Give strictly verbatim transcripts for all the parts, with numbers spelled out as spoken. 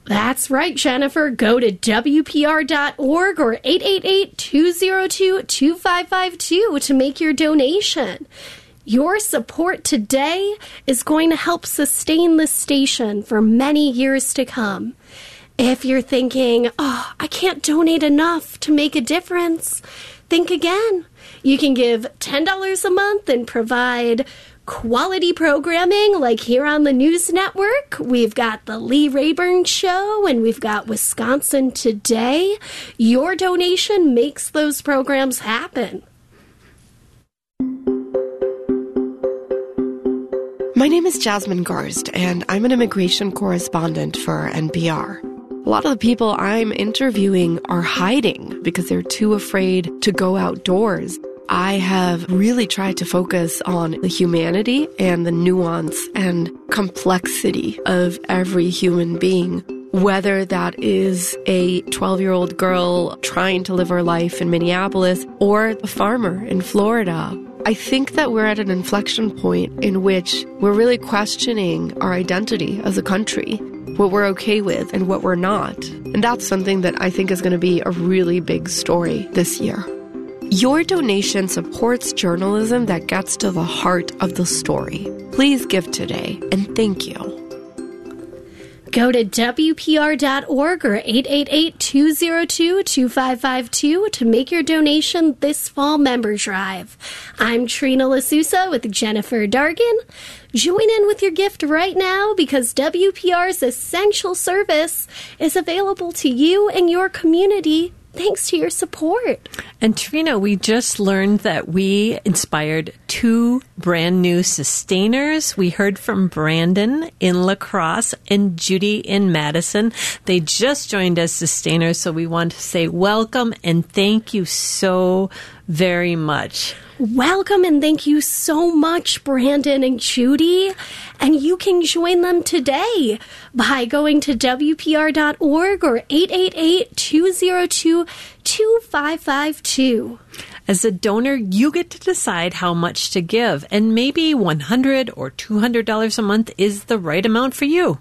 That's right, Jennifer. Go to W P R dot org or eight eight eight, two zero two, two five five two to make your donation. Your support today is going to help sustain the station for many years to come. If you're thinking, oh, I can't donate enough to make a difference, think again. You can give ten dollars a month and provide quality programming like here on the News Network. We've got the Lee Rayburn Show and we've got Wisconsin Today. Your donation makes those programs happen. My name is Jasmine Garst, and I'm an immigration correspondent for N P R. A lot of the people I'm interviewing are hiding because they're too afraid to go outdoors. I have really tried to focus on the humanity and the nuance and complexity of every human being, whether that is a twelve-year-old girl trying to live her life in Minneapolis or a farmer in Florida. I think that we're at an inflection point in which we're really questioning our identity as a country, what we're okay with and what we're not. And that's something that I think is going to be a really big story this year. Your donation supports journalism that gets to the heart of the story. Please give today, and thank you. Go to W P R dot org or eight eight eight, two zero two, two five five two to make your donation this fall member drive. I'm Trina Lasusa with Jennifer Dargan. Join in with your gift right now because W P R's essential service is available to you and your community thanks to your support. And Trina, we just learned that we inspired two brand new sustainers. We heard from Brandon in La Crosse and Judy in Madison. They just joined as sustainers, so we want to say welcome and thank you so very much. Welcome and thank you so much, Brandon and Judy. And you can join them today by going to W P R dot org or eight eight eight, two zero two, two five five two. As a donor, you get to decide how much to give, and maybe one hundred dollars or two hundred dollars a month is the right amount for you.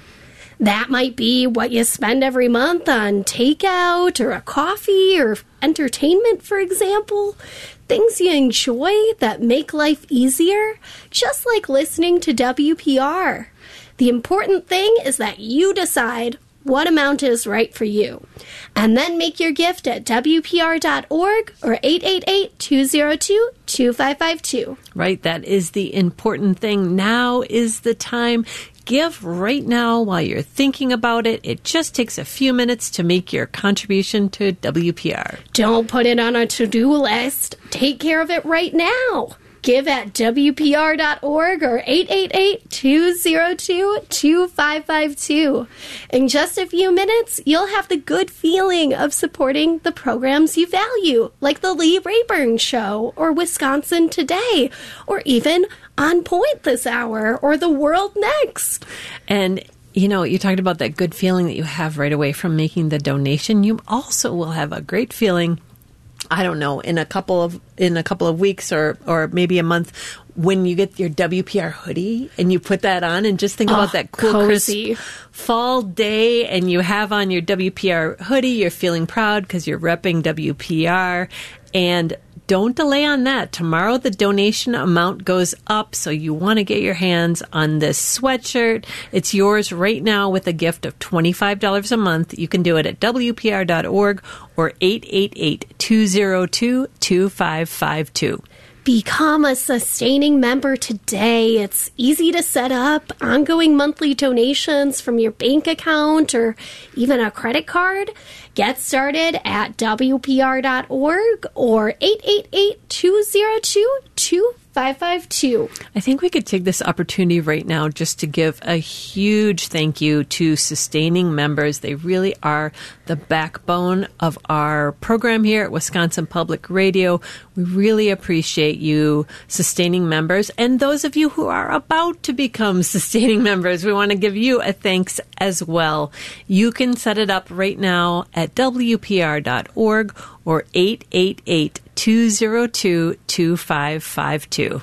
That might be what you spend every month on takeout or a coffee or entertainment, for example. Things you enjoy that make life easier, just like listening to W P R. The important thing is that you decide what amount is right for you. And then make your gift at W P R dot org or eight eight eight, two zero two, two five five two. Right, that is the important thing. Now is the time. Give right now while you're thinking about it. It just takes a few minutes to make your contribution to W P R. Don't put it on a to-do list. Take care of it right now. Give at W P R dot org or eight eight eight, two zero two, two five five two. In just a few minutes, you'll have the good feeling of supporting the programs you value, like the Lee Rayburn Show or Wisconsin Today, or even On Point this hour or The World Next. And you know, you talked about that good feeling that you have right away from making the donation. You also will have a great feeling, I don't know, in a couple of in a couple of weeks or or maybe a month when you get your W P R hoodie and you put that on and just think oh, about that cool cozy crisp fall day and you have on your W P R hoodie. You're feeling proud because you're repping W P R. And don't delay on that. Tomorrow the donation amount goes up, so you want to get your hands on this sweatshirt. It's yours right now with a gift of twenty-five dollars a month. You can do it at W P R dot org or eight eight eight, two zero two, two five five two. Become a sustaining member today. It's easy to set up ongoing monthly donations from your bank account or even a credit card. Get started at W P R dot org or eight eight eight, two zero two, two five five two. I think we could take this opportunity right now just to give a huge thank you to sustaining members. They really are the backbone of our program here at Wisconsin Public Radio. We really appreciate you, sustaining members, and those of you who are about to become sustaining members. We want to give you a thanks as well. You can set it up right now at W P R dot org or eight eight eight, two zero two, two five five two.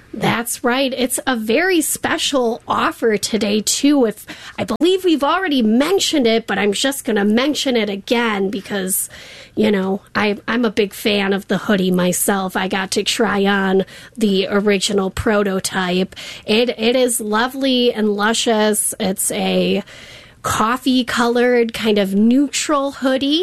That's right. It's a very special offer today, too. If I believe we've already mentioned it, but I'm just going to mention it again because, you know, I, I'm a big fan of the hoodie myself. I got to try on the original prototype. It It is lovely and luscious. It's a coffee-colored kind of neutral hoodie.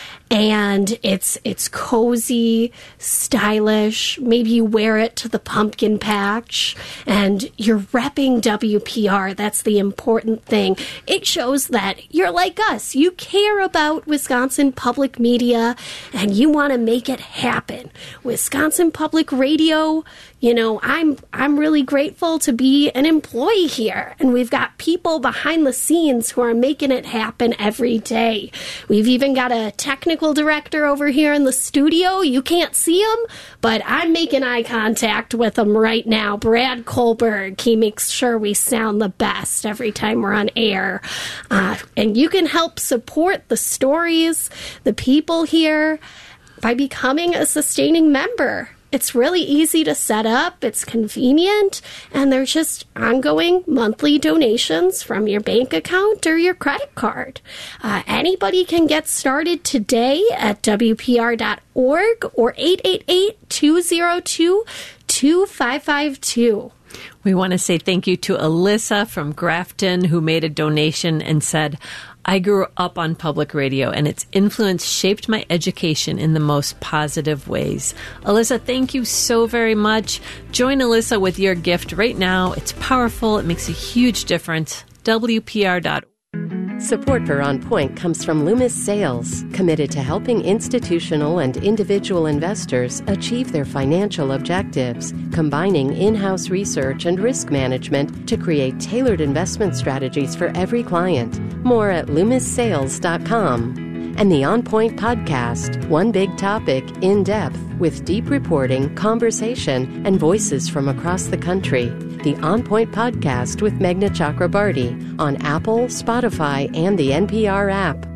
And it's it's cozy, stylish. Maybe you wear it to the pumpkin patch and you're repping W P R. That's the important thing. It shows that you're like us. You care about Wisconsin public media and you want to make it happen. Wisconsin Public Radio, you know, I'm I'm really grateful to be an employee here. And we've got people behind the scenes who are making it happen every day. We've even got a technical director over here in the studio. You can't see him, but I'm making eye contact with him right now. Brad Kohlberg. He makes sure we sound the best every time we're on air. Uh, and you can help support the stories, the people here, by becoming a sustaining member. It's really easy to set up, it's convenient, and there's just ongoing monthly donations from your bank account or your credit card. Uh, anybody can get started today at W P R dot org or eight eight eight, two zero two, two five five two. We want to say thank you to Alyssa from Grafton, who made a donation and said, I grew up on public radio, and its influence shaped my education in the most positive ways. Alyssa, thank you so very much. Join Alyssa with your gift right now. It's powerful. It makes a huge difference. W P R dot org. Support for On Point comes from Loomis Sales, committed to helping institutional and individual investors achieve their financial objectives, combining in-house research and risk management to create tailored investment strategies for every client. More at loomis sales dot com. And the On Point podcast, one big topic, in depth, with deep reporting, conversation, and voices from across the country. The On Point podcast with Meghna Chakrabarty on Apple, Spotify, and the N P R app.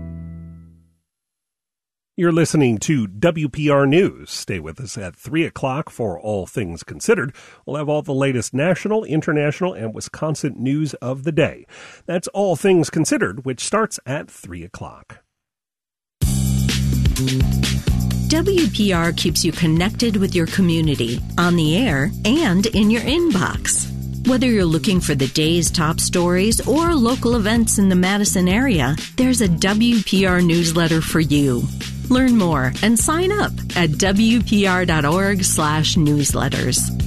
You're listening to W P R News. Stay with us at three o'clock for All Things Considered. We'll have all the latest national, international, and Wisconsin news of the day. That's All Things Considered, which starts at three o'clock. W P R keeps you connected with your community, on the air, and in your inbox. Whether you're looking for the day's top stories or local events in the Madison area, there's a W P R newsletter for you. Learn more and sign up at W P R dot org slash newsletters.